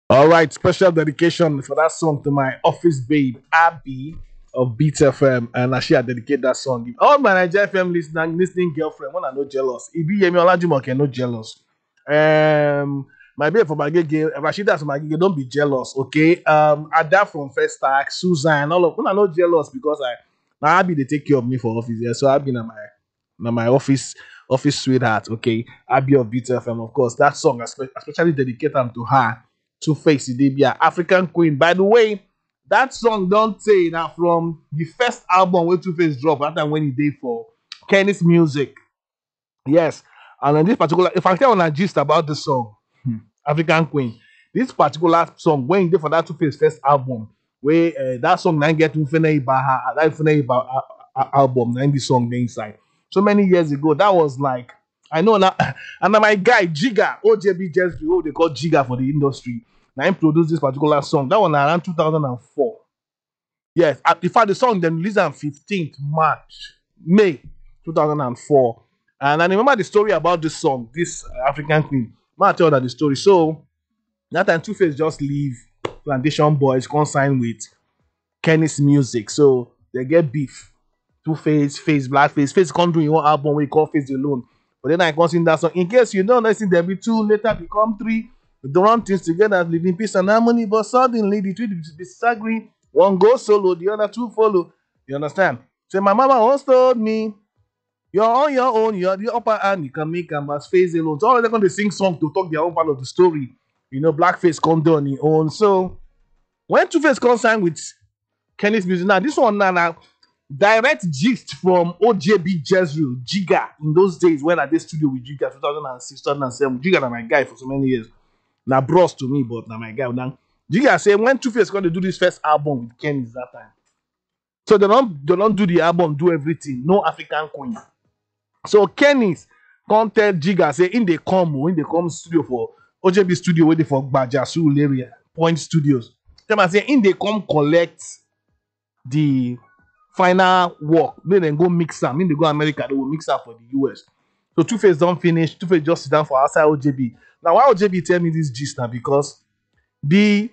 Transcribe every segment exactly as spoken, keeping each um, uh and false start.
All right, special dedication for that song to my office babe, Abby of Beat F M. And actually, I dedicate that song. All my Nigeria F M listening, listening girlfriend, when I not jealous. If you hear me, Olajumoke, not jealous. Um, my babe from my gig, Rashida from my gig, don't be jealous, okay? Um, Ada from First Stack, Susan, all of when I not jealous because I now Abby they take care of me for office, yeah. So Abby na my na my office office sweetheart, okay? Abby of Beat F M, of course. That song, I spe- especially dedicate them to her. Two Face Idibia, African Queen. By the way, that song don't say now from the first album where Two Face dropped, that time when he did for Kenny's Music. Yes. And in this particular, if I tell you a gist about the song, hmm, African Queen, this particular song, when he did for that Two Face first album, where uh, that song now get to Fene Baha, that Fene Baha album, then the song the inside. So many years ago, that was like, I know now, and now my guy Jiga, O J B just who they call Jiga for the industry. Now he produced this particular song. That one around two thousand four. Yes, uh, in fact, the song then released on fifteenth March, May two thousand four. And I remember the story about this song, this uh, African Queen. I tell that the story. So that time Two Face just leave Plantation Boys, come sign with Kenny's Music. So they get beef. Two Face, Face, Blackface. Face can't do your own album we call Face Alone. But then I can't sing that song. In case you don't listen, there be two, later become three. They run things together, live in peace and harmony. But suddenly the two disagree. One goes solo, the other two follow. You understand? So my mama once told me, you're on your own, you're the upper hand, you can make canvas face alone. So all they're going to sing song to talk their own part of the story. You know, Blackface come down on his own. So when Two Face come sign with Kenny's Music, now this one now, now direct gist from O J B Jezreel, Jiga, in those days when I did studio with Jiga, two thousand six, two thousand seven. Jiga was my guy for so many years. Now, bros to me, but now my guy. Now, Jiga say when Two Face going to do this first album with Kenny's that time. So they don't, they don't do the album, do everything. No African Queen. So Kenny's come tell Jiga, say in the come, in the come studio for O J B studio, waiting for Bajasu area, Point Studios. Tell me, say in they come collect the final work, then they go mix am. When they go America, they will mix am for the U S. So Two Face don't finish. Two Face just sit down for outside O J B. Now why O J B tell me this gist now? Because the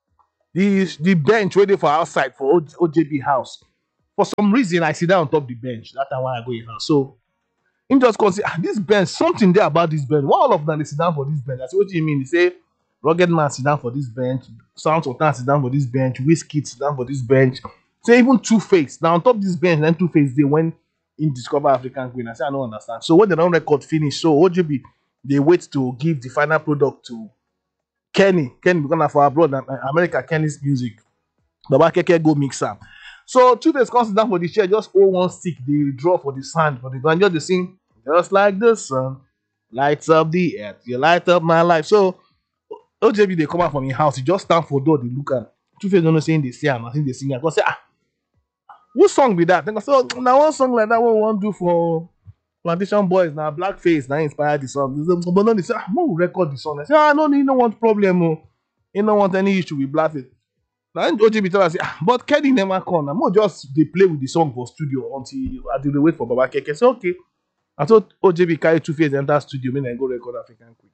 the the bench waiting for outside for O J B house. For some reason, I sit down on top the bench. That's why I go in house. So him just consider ah, this bench, something there about this bench. Why all of them they sit down for this bench? I say, what do you mean? They say Rugged Man sit down for this bench, Sound Sultan sit down for this bench, Wizkid sit down for this bench. Say even Two Face. Now on top of this bench, then Two Face they went in Discover African Queen. I say I don't understand. So when the non record finish, so O J B they wait to give the final product to Kenny. Kenny because for abroad America, Kenny's Music. Baba Keke go mix am. So Two Face comes down for the chair, just hold one stick, they draw for the sand for the ground, just the sing, just like the sun lights up the earth, you light up my life. So O J B they come out from your house, he just stand for door, they look at Two Face don't know saying they say I'm I think they sing. I go say ah, what song be that? Then I say, oh, now one song like that what we want to do for Plantation Boys now Blackface now inspired the song. But then they say, ah, we record the song. I say, ah, no, you don't want problem, oh. You don't want any issue with Blackface. Now O J B tell us, say, ah, but Kenny never come. I'm not just they play with the song for studio until until they wait for Baba Keke. Say okay. I thought O J B carry Two Face enter studio, mean I go record African Queen.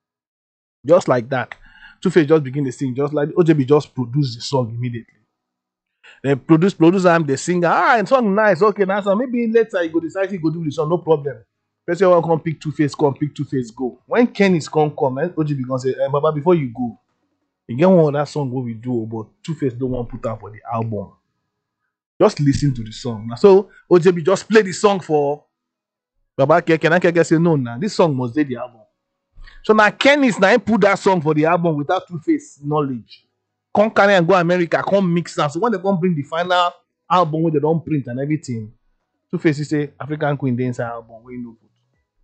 Just like that. Two Face just begin to sing, just like O J B just produce the song immediately. They produce, produce, I'm the singer. Ah, and song nice. Okay, now so maybe later you go decide you go do the song, no problem. Person want come pick Two Face, come pick Two Face, go. When Kenny's come come, eh, O J B gonna say, eh, Baba, before you go, you get one other song what we do, but Two Face don't want to put out for the album. Just listen to the song. Now, so O J B just play the song for Baba Keke. And Keke say, no, nah, this song must be the album. So now Kenny's now put that song for the album without Two Face knowledge. Come carry and go America, come mix them. So when they come bring the final album where they don't print and everything, Two Face say African Queen the inside album where you no put.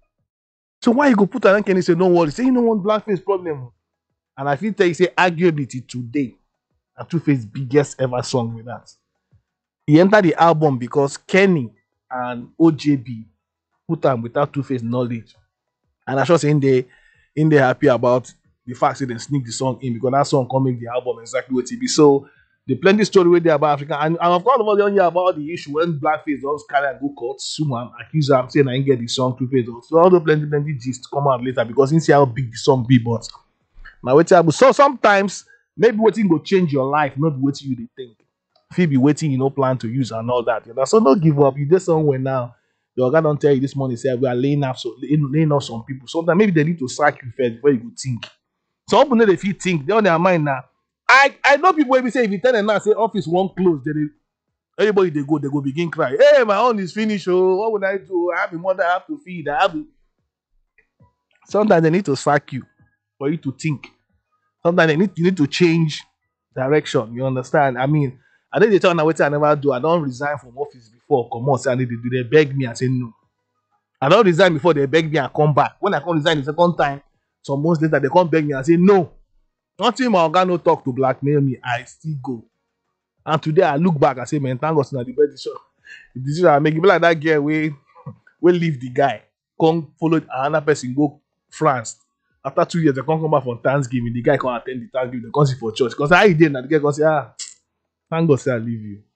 So why you go put and Kenny say no worry? Say you don't want Blackface problem. And I feel tell you say arguably today, and Two Face biggest ever song with that. He entered the album because Kenny and O J B put them without Two Face knowledge. And I just in they in they happy about the fact that they sneak the song in because that song can make the album exactly what it be. So the plenty story with there about Africa. And, and of course, about the only about the issue when Blackface does carry and go court, sue him, accuse him, saying I didn't get the song Two Face. So all the plenty plenty gist come out later because you see how big the song be, but Now wetin happen. So sometimes maybe wetin go change your life, not wetin you dey think. Fit be waiting, you know, plan to use and all that. You know? So don't give up. You did somewhere now. Your guy don't tell you this morning, say we are laying off so laying, laying off some people. Sometimes maybe they need to sack you first before you go think. Some people know if you think, they on their mind now. I, I know people will say if you tell them now, say office won't close, then they, everybody they go, they go begin cry. Hey, my own is finished. Oh, what would I do? I have a mother, I have to feed. I have to... Sometimes they need to sack you for you to think. Sometimes they need you need to change direction. You understand? I mean, I think they tell me what I never do. I don't resign from office before. Come on, say I need to do. They beg me and say no. I don't resign before they beg me and come back. When I come resign the second time, some months later they come beg me and say no. Nothing my organ no talk to blackmail me. I still go. And today I look back and say, man, thank God na the best decision. The decision I make, it be like that girl we we leave the guy, come follow another person go France. After two years, they come come back from Thanksgiving. The guy come attend the Thanksgiving. They come see for church. Because how he did now, the guy come say, ah, thank God say I leave you.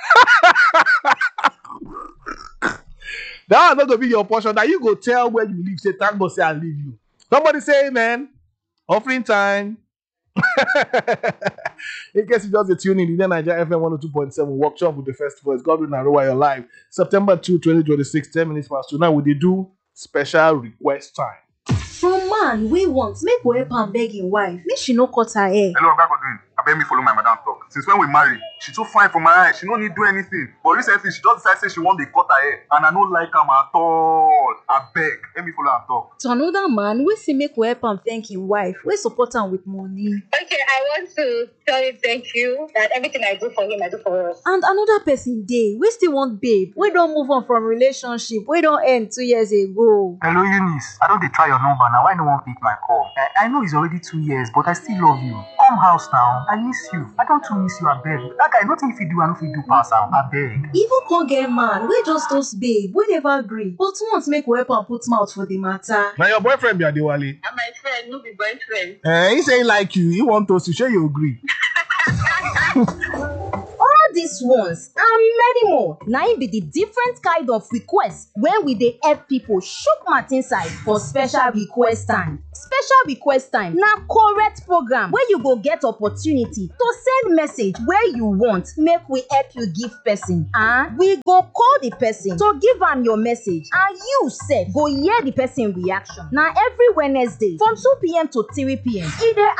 That not gonna be your portion. That you go tell where you live. Say thank God say I leave you. Somebody say amen. Offering time. In case you just a tune in, the Nigeria F M one oh two point seven workshop with the festival. It's Godwin Narowa your live. September second, twenty twenty-six, ten minutes past two. Now we dey do special request time. From man we want make we help am beg him wife make she no cut her hair. Hello, Oga Godwin. Abeg me follow my madam talk. Since when we marry, she too fine for my eye. She no need do anything. But recently, she just decide say she want dey cut her hair, and I no like am at all. Abeg, let me follow am talk. To another man we say make we help am thank him wife we support am with money. Okay, I want to tell you thank you that everything I do for him, I do for us. And another person dey we still want babe we don move on from relationship we don end two years ago. Hello, Eunice. I don't dey try your number now. Why no one pick my call? I, I know it's already two years, but I still love you. Come house now. I miss you. I don't too miss you, I beg. That guy, nothing if you do, I know if you do pass am. I beg. Even con get man we just toast babe we never gree but once make we help am put mouth for the matter. Now your boyfriend be Adewale. And my friend, no be boyfriend. Eh, he say he like you. He want us to show you agree. All these ones and many more na im be the different kind of request wey we dey help people chook mouth inside for special request time. Special request time na correct program wey you go get opportunity to send message wey you want make we help you give person and we go call the person to give am your message and you sef go hear the person reaction. Na every Wednesday from two p m to three p m e dey